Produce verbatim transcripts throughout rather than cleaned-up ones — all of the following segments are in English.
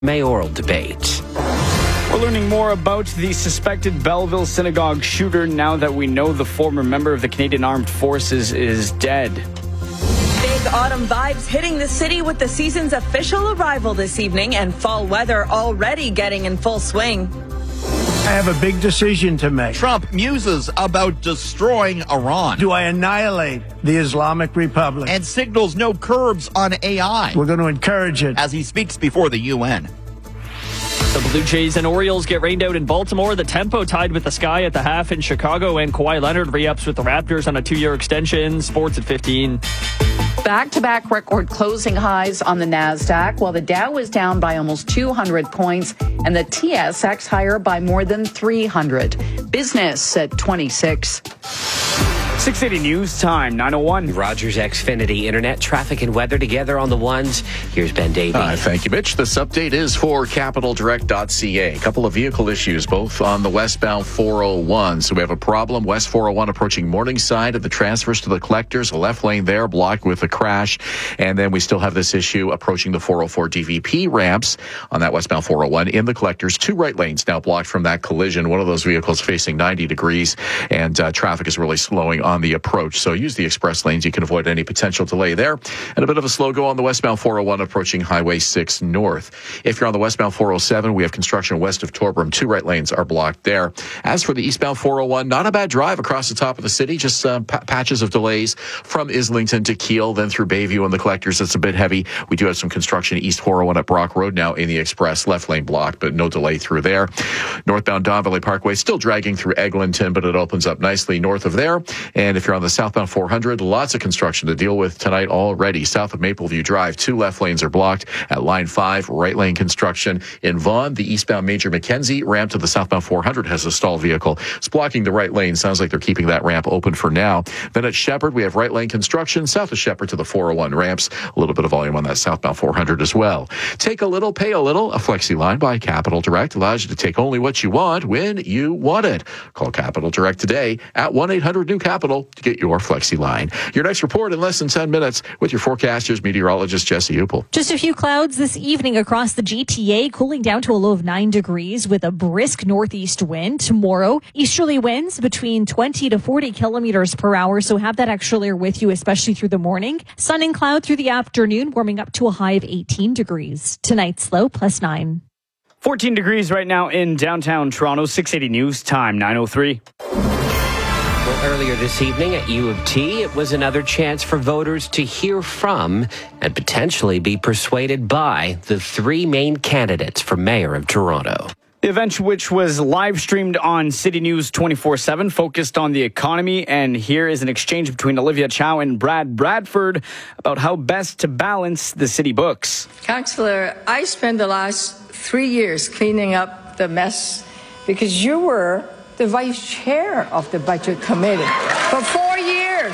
mayoral debate. We're learning more about the suspected Belleville synagogue shooter now that we know the former member of the Canadian Armed Forces is dead. Big autumn vibes hitting the city with the season's official arrival this evening and fall weather already getting in full swing. I have a big decision to make. Trump muses about destroying Iran. Do I annihilate the Islamic Republic? And signals no curbs on A I. We're going to encourage it. As he speaks before the U N. The Blue Jays and Orioles get rained out in Baltimore. The Tempo tied with the Sky at the half in Chicago. And Kawhi Leonard re-ups with the Raptors on a two-year extension. Sports at fifteen. Back-to-back record closing highs on the NASDAQ, while the Dow is down by almost two hundred points and the T S X higher by more than three hundred. Business at twenty-six. six eighty News Time, nine oh one. Rogers Xfinity Internet, traffic and weather together on the ones. Here's Ben Davey. Uh, thank you, Mitch. This update is for capital direct dot c a. A couple of vehicle issues, both on the westbound four oh one. So we have a problem. West four oh one approaching Morningside at the transfers to the collectors. The left lane there blocked with a crash. And then we still have this issue approaching the four oh four D V P ramps on that westbound four oh one in the collectors. Two right lanes now blocked from that collision. One of those vehicles facing ninety degrees, and uh, traffic is really slowing on the approach. So use the express lanes. You can avoid any potential delay there. And a bit of a slow go on the westbound four oh one approaching Highway six North. If you're on the westbound four oh seven, we have construction west of Torbram. Two right lanes are blocked there. As for the eastbound four oh one, not a bad drive across the top of the city. Just uh, p- patches of delays from Islington to Keele, then through Bayview and the collectors. It's a bit heavy. We do have some construction east four oh one at Brock Road now in the express. Left lane blocked, but no delay through there. Northbound Don Valley Parkway still dragging through Eglinton, but it opens up nicely north of there. And if you're on the southbound four hundred, lots of construction to deal with tonight already. South of Mapleview Drive, two left lanes are blocked. At line five, right lane construction. In Vaughan, the eastbound Major Mackenzie ramp to the southbound four hundred has a stalled vehicle. It's blocking the right lane. Sounds like they're keeping that ramp open for now. Then at Shepherd, we have right lane construction. South of Shepherd to the four oh one ramps. A little bit of volume on that southbound four hundred as well. Take a little, pay a little. A Flexi line by Capital Direct allows you to take only what you want when you want it. Call Capital Direct today at one eight hundred new capital to get your Flexi line. Your next report in less than ten minutes with your forecasters, meteorologist Jesse Upel. Just a few clouds this evening across the G T A, cooling down to a low of nine degrees with a brisk northeast wind. Tomorrow, easterly winds between twenty to forty kilometers per hour, so have that extra layer with you, especially through the morning. Sun and cloud through the afternoon, warming up to a high of eighteen degrees. Tonight's low plus nine. fourteen degrees right now in downtown Toronto. six eighty News Time, nine oh three. Well, earlier this evening at U of T, it was another chance for voters to hear from and potentially be persuaded by the three main candidates for mayor of Toronto. The event, which was live streamed on City News twenty-four seven, focused on the economy. And here is an exchange between Olivia Chow and Brad Bradford about how best to balance the city books. Councillor, I spent the last three years cleaning up the mess because you were the vice chair of the budget committee for four years.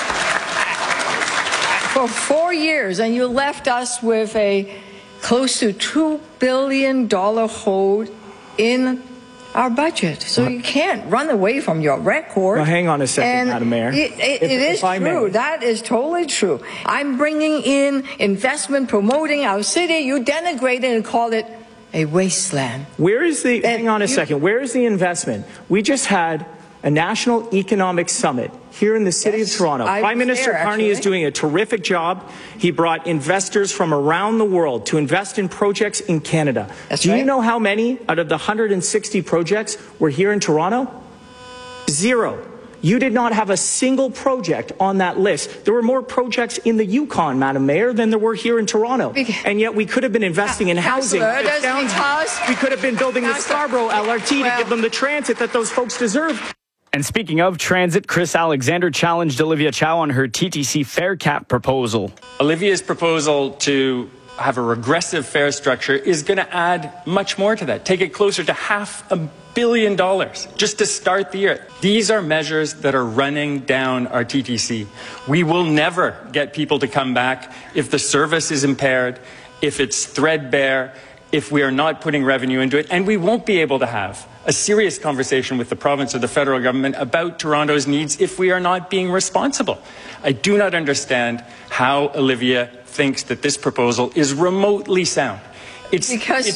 For four years, and you left us with a close to two billion dollars hole in our budget. So well, you can't run away from your record. Well, hang on a second, and Madam Mayor. It, it, if, it is if true. That is totally true. I'm bringing in investment, promoting our city. You denigrate it and call it a wasteland. Where is the, and hang on a you, second, where is the investment? We just had a national economic summit here in the city yes, of Toronto. I Prime Minister there, Carney is doing a terrific job. He brought investors from around the world to invest in projects in Canada. That's Do right. you know how many out of the one hundred sixty projects were here in Toronto? Zero. You did not have a single project on that list. There were more projects in the Yukon, Madam Mayor, than there were here in Toronto. And yet we could have been investing in housing. Because we could have been building the Scarborough L R T well, to give them the transit that those folks deserve. And speaking of transit, Chris Alexander challenged Olivia Chow on her T T C fare cap proposal. Olivia's proposal to have a regressive fare structure is going to add much more to that. Take it closer to half a billion dollars just to start the year. These are measures that are running down our T T C. We will never get people to come back if the service is impaired, if it's threadbare, if we are not putting revenue into it, and we won't be able to have a serious conversation with the province or the federal government about Toronto's needs if we are not being responsible. I do not understand how Olivia thinks that this proposal is remotely sound. It's because